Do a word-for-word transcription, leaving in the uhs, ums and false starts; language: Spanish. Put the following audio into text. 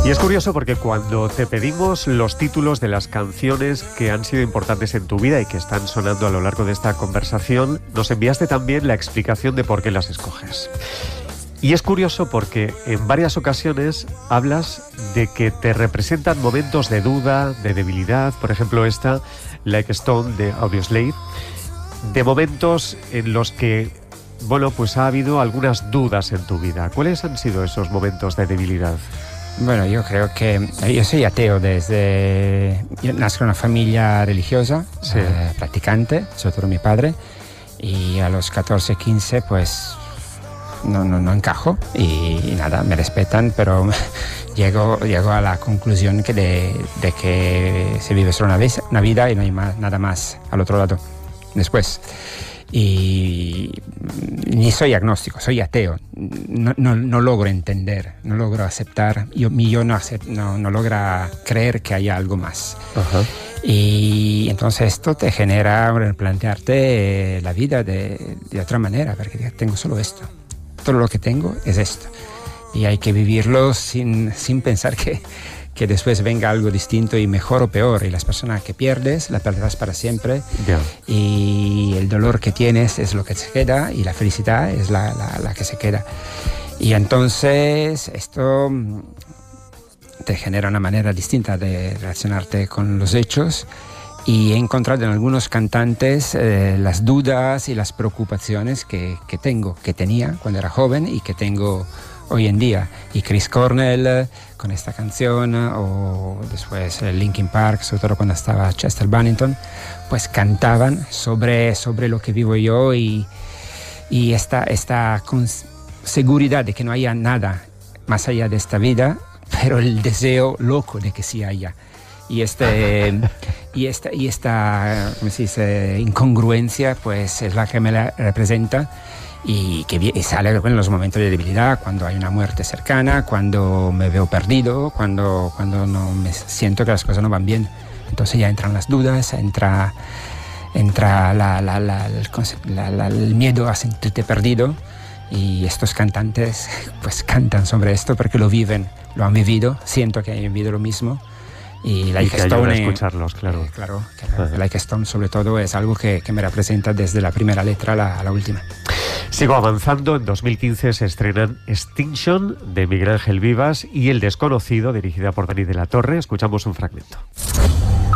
Y es curioso porque cuando te pedimos los títulos de las canciones que han sido importantes en tu vida y que están sonando a lo largo de esta conversación, nos enviaste también la explicación de por qué las escoges. Y es curioso porque en varias ocasiones hablas de que te representan momentos de duda, de debilidad, por ejemplo esta, Like a Stone de Audioslave, de momentos en los que, bueno, pues ha habido algunas dudas en tu vida. ¿Cuáles han sido esos momentos de debilidad? Bueno, yo creo que yo soy ateo desde... Yo nazco en una familia religiosa, sí. eh, practicante, sobre todo mi padre, y a los catorce, quince pues no, no, no encajo y, y nada, me respetan, pero llego, llego a la conclusión que de, de que se vive solo una vez, una vida y no hay más, nada más al otro lado después. Y ni soy agnóstico, soy ateo. No, no, no logro entender, no logro aceptar, yo, mi yo no, acept, no, no logra creer que haya algo más. Uh-huh. Y entonces esto te genera plantearte la vida de, de otra manera, porque tengo solo esto. Todo lo que tengo es esto. Y hay que vivirlo sin, sin pensar que... que después venga algo distinto y mejor o peor, y las personas que pierdes, las perderás para siempre, yeah. Y el dolor que tienes es lo que se queda y la felicidad es la, la, la que se queda. Y entonces esto te genera una manera distinta de relacionarte con los hechos, y he encontrado en algunos cantantes eh, las dudas y las preocupaciones que, que tengo, que tenía cuando era joven y que tengo hoy en día. Y Chris Cornell con esta canción, o después Linkin Park, sobre todo cuando estaba Chester Bennington, pues cantaban sobre, sobre lo que vivo yo y, y esta, esta seguridad de que no haya nada más allá de esta vida, pero el deseo loco de que sí haya. Y, este, y esta, y esta ¿cómo se dice? Incongruencia pues es la que me la representa. Y que y sale en los momentos de debilidad, cuando hay una muerte cercana, cuando me veo perdido, cuando, cuando no me siento que las cosas no van bien. Entonces ya entran las dudas, entra, entra la, la, la, el, la, la, el miedo a sentirte perdido, y estos cantantes pues cantan sobre esto porque lo viven, lo han vivido, siento que han vivido lo mismo. Y Like a Stone, escucharlos, claro. Eh, claro, que Like a Stone sobre todo es algo que, que me representa desde la primera letra a la, a la última. Sigo avanzando. En dos mil quince se estrenan Extinction de Miguel Ángel Vivas y El Desconocido, dirigida por Dani de la Torre. Escuchamos un fragmento.